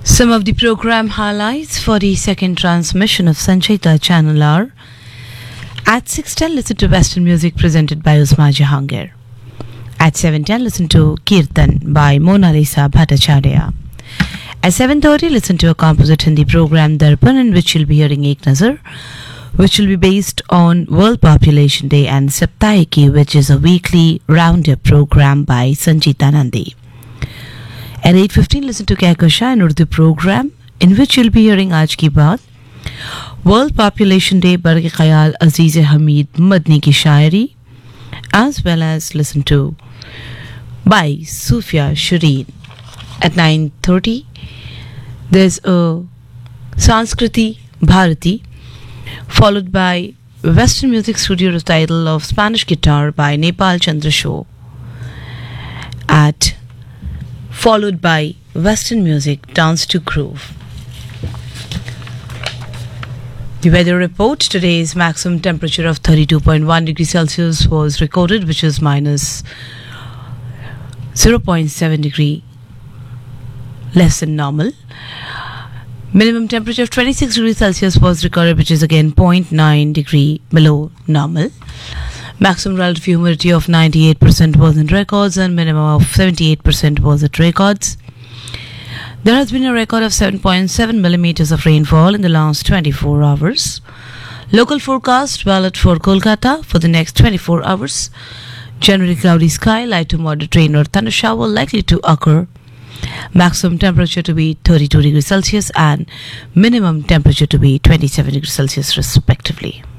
Some of the program highlights for the second transmission of Sanchita channel are: at 6:10, listen to Western music presented by Usma Jahangir. At 7:10, listen to Kirtan by Mona Lisa Bhattacharya. At 7:30, listen to a composite Hindi program Darpan, in which you'll be hearing Ek Nazar, which will be based on World Population Day, and Saptahiki, which is a weekly roundup program by Sanjita Nandi. At 8:15, listen to Kehkasha, an Urdu program, in which you'll be hearing Aaj Ki Baat, World Population Day, Barg Khayal Aziz Hamid Madni ki Shairi, as well as listen to by Sufia Shireen. At 9:30, there's a Sanskriti Bharati, followed by Western Music Studio recital of Spanish guitar by Nepal Chandra Show, followed by Western music Dance to Groove. The weather report: today's maximum temperature of 32.1 degrees Celsius was recorded, which is minus 0.7 degree less than normal. Minimum temperature of 26 degrees Celsius was recorded, which is again 0.9 degree below normal. Maximum relative humidity of 98% was in records, and minimum of 78% was at records. There has been a record of 7.7 millimeters of rainfall in the last 24 hours. Local forecast valid for Kolkata for the next 24 hours. Generally cloudy sky, light to moderate rain or thunder shower likely to occur. Maximum temperature to be 32 degrees Celsius and minimum temperature to be 27 degrees Celsius respectively.